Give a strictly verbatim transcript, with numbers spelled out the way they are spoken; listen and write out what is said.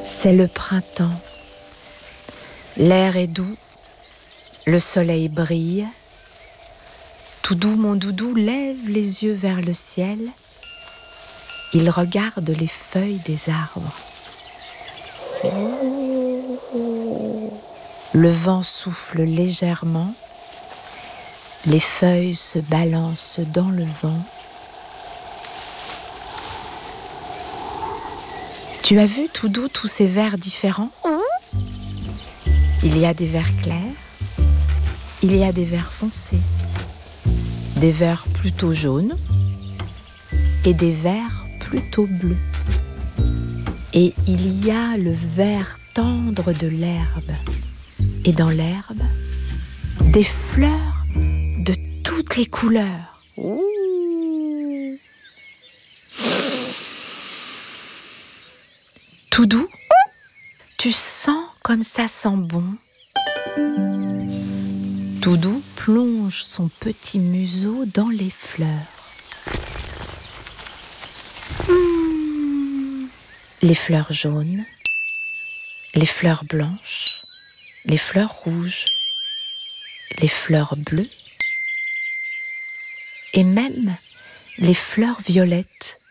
C'est le printemps. L'air est doux, le soleil brille. Tout doux, mon doudou lève les yeux vers le ciel. Il regarde les feuilles des arbres. Le vent souffle légèrement. Les feuilles se balancent dans le vent. Tu as vu tout doux tous ces verts différents ? Il y a des verts clairs, il y a des verts foncés, des verts plutôt jaunes et des verts plutôt bleus. Et il y a le vert tendre de l'herbe. Et dans l'herbe, des fleurs de toutes les couleurs. Ouh. Tout doux, tu sens comme ça sent bon. Tout doux plonge son petit museau dans les fleurs. Mmh. Les fleurs jaunes, les fleurs blanches, les fleurs rouges, les fleurs bleues et même les fleurs violettes.